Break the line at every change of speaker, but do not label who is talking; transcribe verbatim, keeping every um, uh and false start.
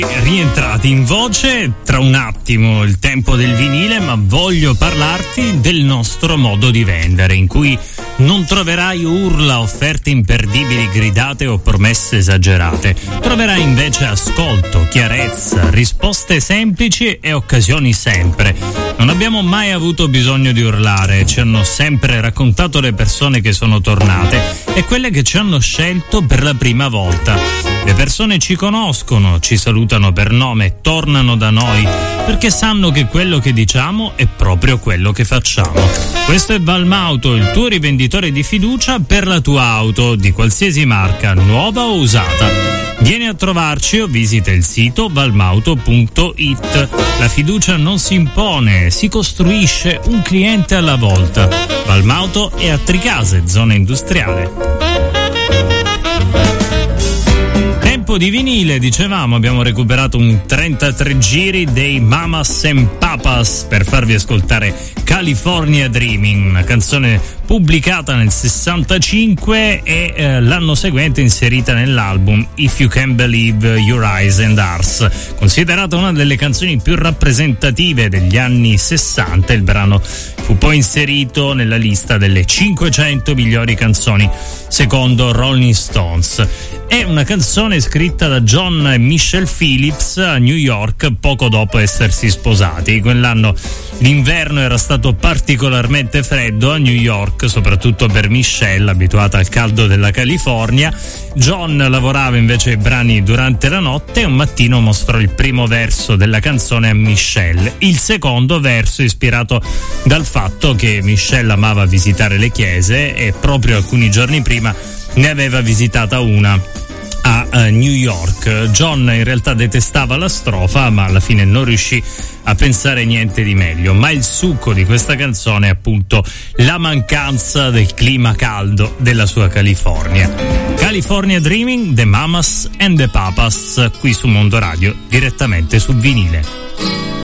Rientrati in voce, tra un attimo il tempo del vinile, ma voglio parlarti del nostro modo di vendere, in cui non troverai urla, offerte imperdibili gridate o promesse esagerate. Troverai invece ascolto, chiarezza, risposte semplici e occasioni sempre. Non abbiamo mai avuto bisogno di urlare, ci hanno sempre raccontato le persone che sono tornate e quelle che ci hanno scelto per la prima volta. Le persone ci conoscono, ci salutano per nome, tornano da noi perché sanno che quello che diciamo è proprio quello che facciamo. Questo è Valmauto, il tuo rivenditore di fiducia per la tua auto di qualsiasi marca, nuova o usata. Vieni a trovarci o visita il sito valmauto punto it. La fiducia non si impone, si costruisce un cliente alla volta. Valmauto è a Tricase, zona industriale. Tempo di vinile, dicevamo, abbiamo recuperato un trentatré giri dei Mamas and Papas per farvi ascoltare California Dreaming, una canzone pubblicata nel sessantacinque e eh, l'anno seguente inserita nell'album If You Can Believe Your Eyes and Ours, considerata una delle canzoni più rappresentative degli anni sessanta. Il brano fu poi inserito nella lista delle cinquecento migliori canzoni secondo Rolling Stones. È una canzone scritta da John e Michelle Phillips a New York poco dopo essersi sposati. Quell'anno l'inverno era stato particolarmente freddo a New York, soprattutto per Michelle, abituata al caldo della California. John lavorava invece ai brani durante la notte e un mattino mostrò il primo verso della canzone a Michelle. Il secondo verso ispirato dal fatto che Michelle amava visitare le chiese e proprio alcuni giorni prima ne aveva visitata una a uh, New York. John in realtà detestava la strofa, ma alla fine non riuscì a pensare niente di meglio. Ma il succo di questa canzone è appunto la mancanza del clima caldo della sua California. California Dreaming, The Mamas and the Papas, qui su Mondo Radio, direttamente su vinile.